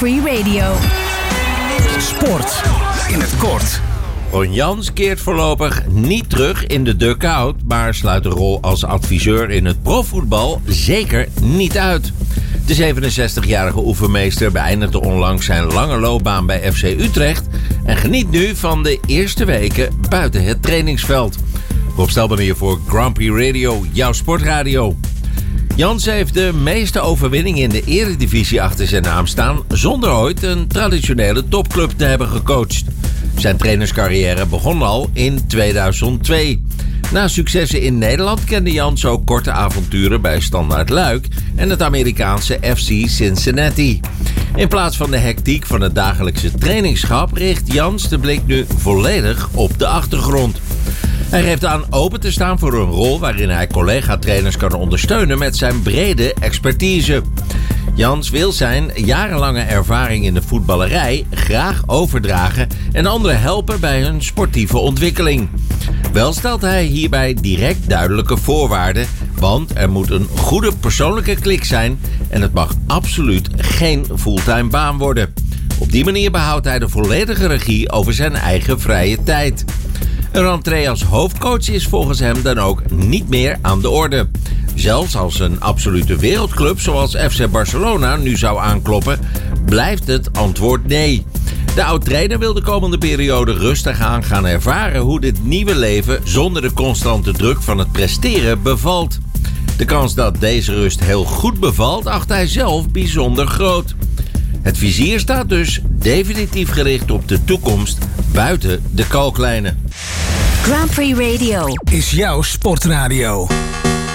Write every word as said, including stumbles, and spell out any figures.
Free Radio. Sport in het kort. Ron Jans keert voorlopig niet terug in de dugout, maar sluit de rol als adviseur in het profvoetbal zeker niet uit. De zevenenzestigjarige oefenmeester beëindigde onlangs zijn lange loopbaan bij F C Utrecht en geniet nu van de eerste weken buiten het trainingsveld. Rob Stelman hier voor Grand Prix Radio, jouw sportradio. Jans heeft de meeste overwinningen in de Eredivisie achter zijn naam staan zonder ooit een traditionele topclub te hebben gecoacht. Zijn trainerscarrière begon al in tweeduizend twee. Na successen in Nederland kende Jans ook korte avonturen bij Standaard Luik en het Amerikaanse F C Cincinnati. In plaats van de hectiek van het dagelijkse trainingschap richt Jans de blik nu volledig op de achtergrond. Hij geeft aan open te staan voor een rol waarin hij collega-trainers kan ondersteunen met zijn brede expertise. Jans wil zijn jarenlange ervaring in de voetballerij graag overdragen en anderen helpen bij hun sportieve ontwikkeling. Wel stelt hij hierbij direct duidelijke voorwaarden, want er moet een goede persoonlijke klik zijn en het mag absoluut geen fulltime baan worden. Op die manier behoudt hij de volledige regie over zijn eigen vrije tijd. Een rentree als hoofdcoach is volgens hem dan ook niet meer aan de orde. Zelfs als een absolute wereldclub zoals F C Barcelona nu zou aankloppen, blijft het antwoord nee. De oud-trainer wil de komende periode rustig aan gaan ervaren hoe dit nieuwe leven zonder de constante druk van het presteren bevalt. De kans dat deze rust heel goed bevalt, acht hij zelf bijzonder groot. Het vizier staat dus definitief gericht op de toekomst buiten de kalklijnen. Grand Prix Radio is jouw sportradio.